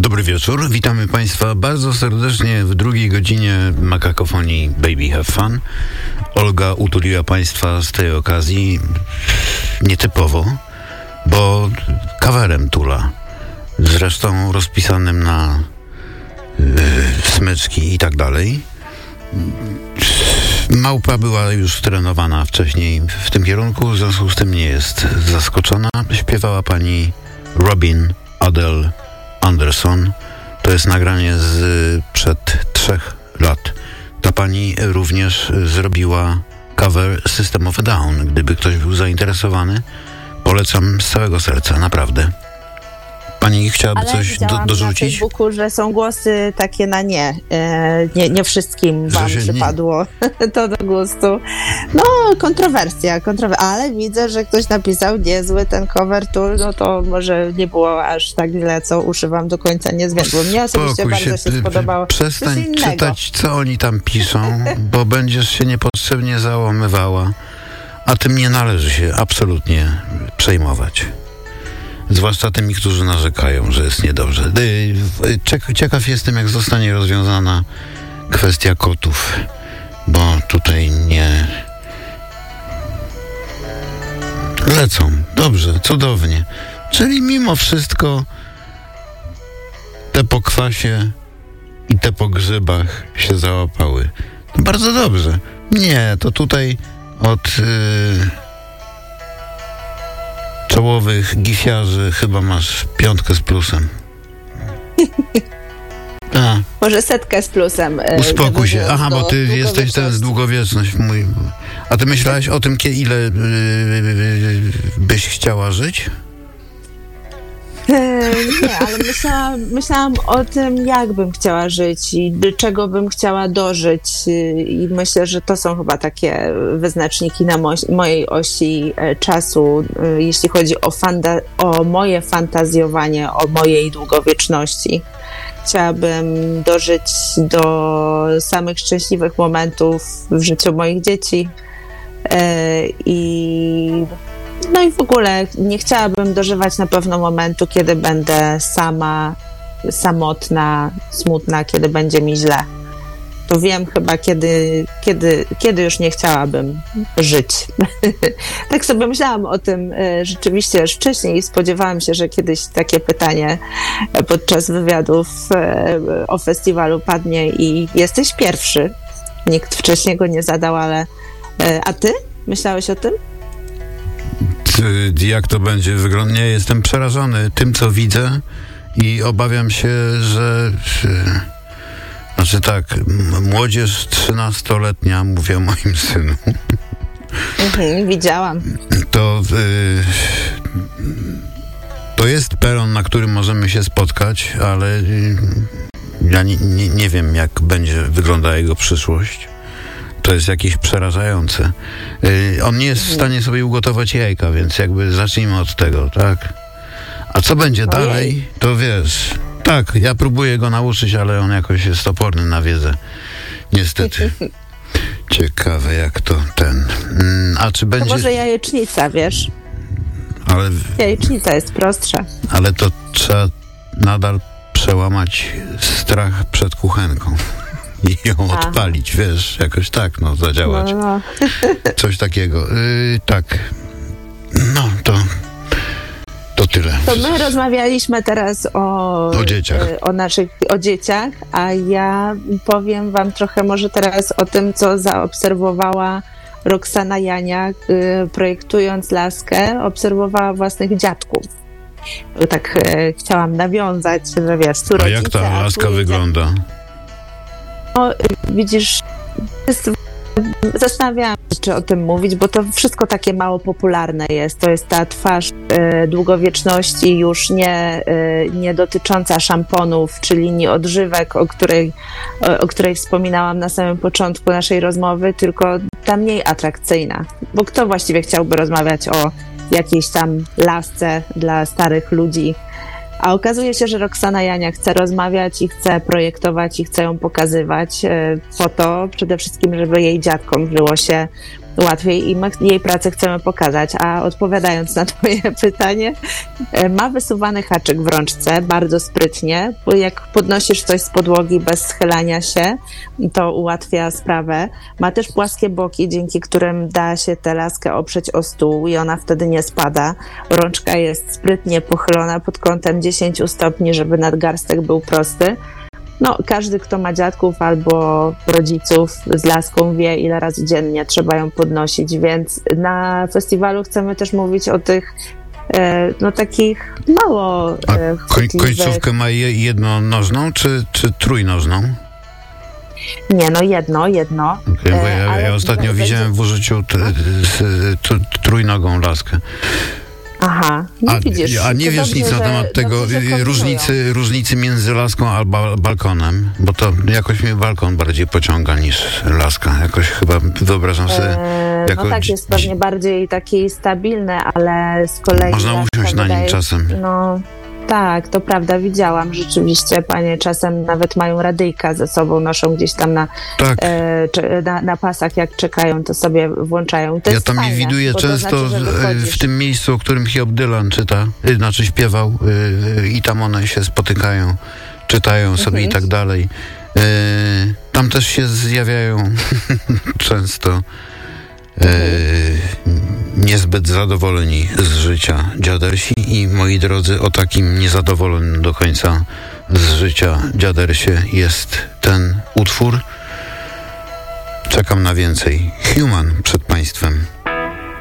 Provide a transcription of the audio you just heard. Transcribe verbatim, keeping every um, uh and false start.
Dobry wieczór, witamy Państwa bardzo serdecznie w drugiej godzinie Makakofonii Baby Have Fun. Olga utuliła Państwa z tej okazji nietypowo, bo coverem tula, zresztą rozpisanym na yy, smyczki i tak dalej. Małpa była już trenowana wcześniej w tym kierunku, w związku z tym nie jest zaskoczona. Śpiewała pani Robin Adele Anderson. To jest nagranie z przed trzech lat. Ta pani również zrobiła cover System of a Down. Gdyby ktoś był zainteresowany, polecam z całego serca, naprawdę. Pani chciałaby Ale coś do, dorzucić? Na Facebooku, że są głosy takie na nie. E, nie, nie wszystkim wam przypadło nie... to do gustu. No, kontrowersja, kontrowersja. Ale widzę, że ktoś napisał niezły ten cover tour, no to może nie było aż tak źle, co uszy wam do końca nie zwiodło. Mnie osobiście Spokój bardzo się, się spodobało. Przestań czytać, co oni tam piszą, bo będziesz się niepotrzebnie załamywała, a tym nie należy się absolutnie przejmować. Zwłaszcza tymi, którzy narzekają, że jest niedobrze. Ciekaw jestem, jak zostanie rozwiązana kwestia kotów, bo tutaj nie... Lecą. Dobrze, cudownie. Czyli mimo wszystko te po kwasie i te po grzybach się załapały. Bardzo dobrze. Nie, to tutaj od... Yy... czołowych gisiarzy chyba masz piątkę z plusem. A. Może setkę z plusem. Uspokój się. Aha, bo ty jesteś ten z długowieczność mój. A ty myślałaś o tym, ile yy, byś chciała żyć? Nie, ale myślałam, myślałam o tym, jak bym chciała żyć i czego bym chciała dożyć, i myślę, że to są chyba takie wyznaczniki na mo- mojej osi czasu, jeśli chodzi o, fanda- o moje fantazjowanie o mojej długowieczności. Chciałabym dożyć do samych szczęśliwych momentów w życiu moich dzieci i no i w ogóle nie chciałabym dożywać na pewno momentu, kiedy będę sama, samotna, smutna, kiedy będzie mi źle. To wiem chyba, kiedy, kiedy, kiedy już nie chciałabym żyć. Tak sobie myślałam o tym rzeczywiście już wcześniej i spodziewałam się, że kiedyś takie pytanie podczas wywiadów o festiwalu padnie i jesteś pierwszy. Nikt wcześniej go nie zadał, ale... A ty? Myślałeś o tym? Jak to będzie wyglądać? Nie, jestem przerażony tym, co widzę i obawiam się, że znaczy tak, młodzież trzynastoletnia, mówię o moim synu. Mhm, widziałam. To y, to jest peron, na którym możemy się spotkać, ale y, ja nie, nie, nie wiem, jak będzie wyglądała jego przyszłość. To jest jakieś przerażające. Yy, on nie jest w stanie sobie ugotować jajka, więc jakby zacznijmy od tego, tak? A co będzie Ojej. dalej, to wiesz. Tak, ja próbuję go nauczyć, ale on jakoś jest oporny na wiedzę. Niestety. Ciekawe, jak to ten... Mm, a czy będzie... To może jajecznica, wiesz? Ale... Jajecznica jest prostsza. Ale to trzeba nadal przełamać strach przed kuchenką. I ją Aha. odpalić, wiesz, jakoś tak, no, zadziałać. No, no. Coś takiego. Yy, tak. No, to to tyle. To my rozmawialiśmy teraz o, o dzieciach. O naszych, o dzieciach, a ja powiem wam trochę może teraz o tym, co zaobserwowała Roxana Janiak, yy, projektując Laskę, obserwowała własnych dziadków. Tak yy, chciałam nawiązać, że wiesz, tu A jak ta Laska wygląda? No, widzisz, jest, zastanawiałam się, czy o tym mówić, bo to wszystko takie mało popularne jest. To jest ta twarz e, długowieczności już nie, e, nie dotycząca szamponów, czy linii odżywek, o której, o, o której wspominałam na samym początku naszej rozmowy, tylko ta mniej atrakcyjna. Bo kto właściwie chciałby rozmawiać o jakiejś tam lasce dla starych ludzi? A okazuje się, że Roxana Janiak chce rozmawiać i chce projektować i chce ją pokazywać po to przede wszystkim, żeby jej dziadkom żyło się łatwiej i my jej pracę chcemy pokazać. A odpowiadając na twoje pytanie, ma wysuwany haczyk w rączce, bardzo sprytnie, bo jak podnosisz coś z podłogi bez schylania się, to ułatwia sprawę. Ma też płaskie boki, dzięki którym da się tę laskę oprzeć o stół i ona wtedy nie spada. Rączka jest sprytnie pochylona pod kątem dziesięć stopni, żeby nadgarstek był prosty. No, każdy, kto ma dziadków albo rodziców z laską, wie, ile razy dziennie trzeba ją podnosić, więc na festiwalu chcemy też mówić o tych e, no takich mało A e, koń, końcówkę ma je, jednonożną czy, czy trójnożną? Nie, no jedno, jedno. Okay, bo ja, e, ja ostatnio będzie... widziałem w użyciu t, t, t, trójnogą laskę. Aha, nie a, widzisz. A nie wiesz dobrze, nic na temat tego, różnicy, różnicy między laską a ba- balkonem? Bo to jakoś mnie balkon bardziej pociąga niż laska. Jakoś chyba wyobrażam sobie... Eee, jako no tak, jest pewnie bardziej taki stabilny, ale z kolei... Można usiąść na nim czasem. No tak, to prawda, widziałam rzeczywiście. Panie czasem nawet mają radyjka ze sobą, noszą gdzieś tam na, tak. e, na, na pasach, jak czekają, to sobie włączają. To ja jest tam fajne, je widuję często to znaczy, w tym miejscu, o którym Hiob Dylan czyta, znaczy śpiewał yy, i tam one się spotykają, czytają sobie mhm. i tak dalej. Yy, tam też się zjawiają często yy, niezbyt zadowoleni z życia dziadersi i moi drodzy, o takim niezadowolonym do końca z życia dziadersie jest ten utwór. Czekam na więcej. Human przed państwem.